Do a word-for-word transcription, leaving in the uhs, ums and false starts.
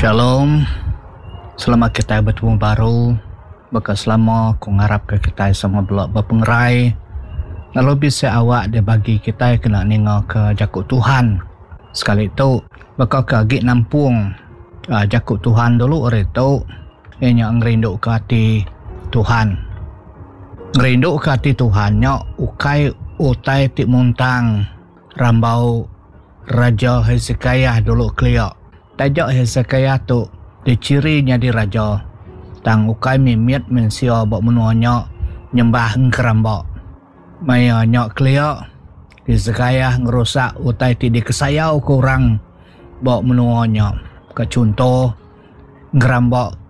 Shalom. Selamat kita bertemu baru. Bekas lama aku ngarap ke kita sama belak berpengerai. Kalau bisa awak dia bagi kita kena ningal ke jakut Tuhan. Sekali itu bakal ke agik nampung uh, jakut Tuhan dulu orang itu. Ianya ngerindu ke hati Tuhan. Ngerindu ke hati Tuhan nya ukai utai tik muntang rambau Raja Hezekiah dulu keliak. Tajak Hezekiah tu dicirinya di raja. Tang ukai mimiat mensio bak menuanya nyembah ngkerambak. Maya nyak keliak Hezekiah ngerusak utai ti dikesayau kurang bak menuanya. Ke contoh ngerambak